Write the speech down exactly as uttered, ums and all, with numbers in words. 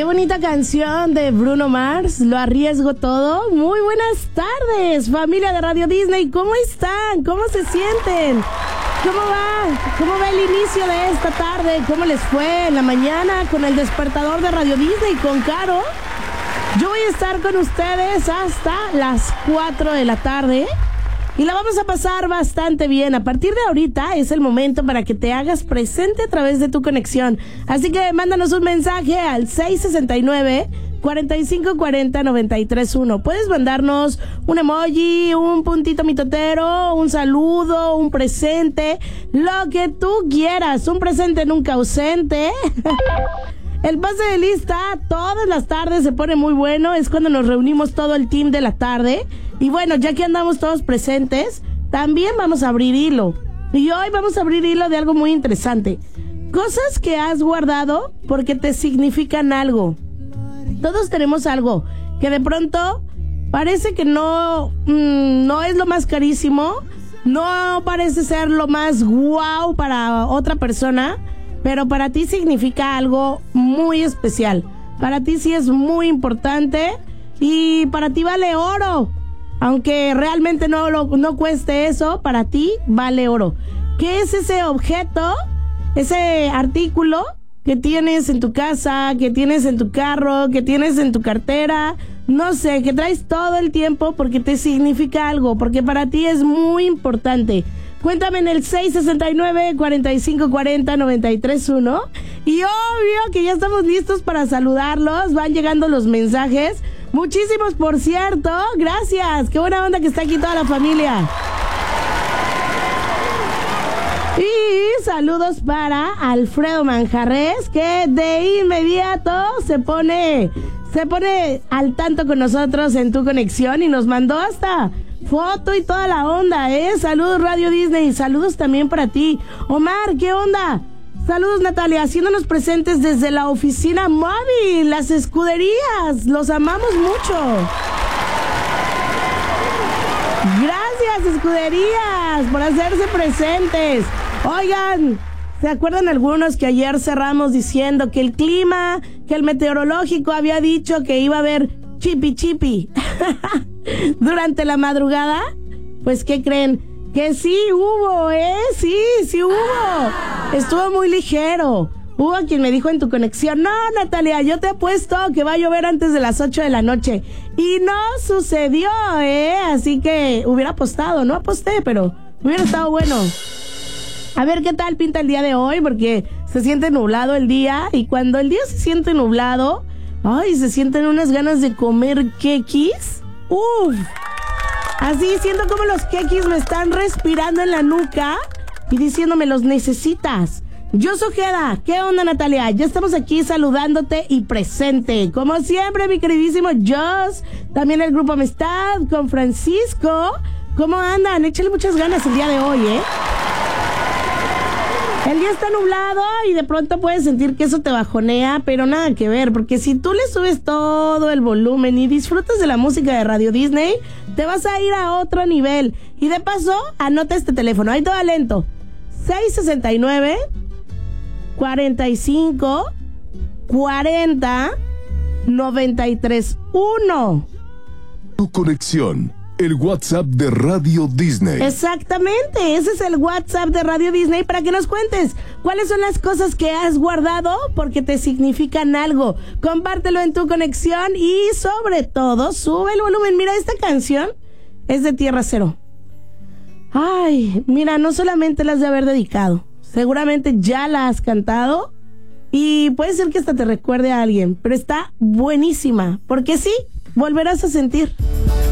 Qué bonita canción de Bruno Mars, Lo Arriesgo Todo. Muy buenas tardes, familia de Radio Disney. ¿Cómo están? ¿Cómo se sienten? ¿Cómo va? ¿Cómo va el inicio de esta tarde? ¿Cómo les fue en la mañana con el despertador de Radio Disney con Caro? Yo voy a estar con ustedes hasta las cuatro de la tarde y la vamos a pasar bastante bien. A partir de ahorita es el momento para que te hagas presente a través de tu conexión. Así que mándanos un mensaje al seis sesenta y nueve, cuarenta y cinco cuarenta, noventa y tres uno. Puedes mandarnos un emoji, un puntito mitotero, un saludo, un presente, lo que tú quieras. Un presente nunca ausente. El pase de lista todas las tardes se pone muy bueno. Es cuando nos reunimos todo el team de la tarde. Y bueno, ya que andamos todos presentes, también vamos a abrir hilo. Y hoy vamos a abrir hilo de algo muy interesante. Cosas que has guardado porque te significan algo. Todos tenemos algo que de pronto parece que no, mmm, no es lo más carísimo. No parece ser lo más guau para otra persona. Pero para ti significa algo muy especial. Para ti sí es muy importante y para ti vale oro. Aunque realmente no, lo, no cueste eso, para ti vale oro. ¿Qué es ese objeto, ese artículo que tienes en tu casa, que tienes en tu carro, que tienes en tu cartera? No sé, que traes todo el tiempo porque te significa algo, porque para ti es muy importante. Cuéntame en el seis sesenta y nueve, cuarenta y cinco cuarenta, noventa y tres uno. Y obvio que ya estamos listos para saludarlos. Van llegando los mensajes. Muchísimos, por cierto. Gracias. Qué buena onda que está aquí toda la familia. Y saludos para Alfredo Manjarres, que de inmediato se pone, se pone al tanto con nosotros en Tu Conexión y nos mandó hasta foto y toda la onda, ¿eh? Saludos Radio Disney, saludos también para ti. Omar, ¿qué onda? Saludos Natalia, haciéndonos presentes desde la oficina móvil, las escuderías, los amamos mucho. Gracias escuderías por hacerse presentes. Oigan, ¿se acuerdan algunos que ayer cerramos diciendo que el clima, que el meteorológico había dicho que iba a haber chipi chipi durante la madrugada? Pues ¿qué creen? Que sí hubo, ¿eh? Sí, sí hubo. Estuvo muy ligero. Hubo quien me dijo en Tu Conexión, no, Natalia, yo te apuesto que va a llover antes de las ocho de la noche. Y no sucedió, ¿eh? Así que hubiera apostado, no aposté, pero hubiera estado bueno. A ver qué tal pinta el día de hoy, porque se siente nublado el día. Y cuando el día se siente nublado, ay, se sienten unas ganas de comer quequis. Uf. Así siento como los quequis me están respirando en la nuca y diciéndome los necesitas. Jos Ojeda, ¿qué onda Natalia? Ya estamos aquí saludándote y presente. Como siempre, mi queridísimo Jos. También el Grupo Amistad con Francisco. ¿Cómo andan? Échale muchas ganas el día de hoy, ¿eh? El día está nublado y de pronto puedes sentir que eso te bajonea, pero nada que ver, porque si tú le subes todo el volumen y disfrutas de la música de Radio Disney, te vas a ir a otro nivel. Y de paso, anota este teléfono, ahí todo lento. seis sesenta y nueve, cuarenta y cinco, cuarenta, noventa y tres uno. Tu Conexión. El WhatsApp de Radio Disney. Exactamente, ese es el WhatsApp de Radio Disney para que nos cuentes cuáles son las cosas que has guardado porque te significan algo. Compártelo en Tu Conexión y sobre todo sube el volumen. Mira, esta canción es de Tierra Cero. Ay, mira, no solamente la has de haber dedicado, seguramente ya la has cantado y puede ser que hasta te recuerde a alguien, pero está buenísima porque sí, volverás a sentir.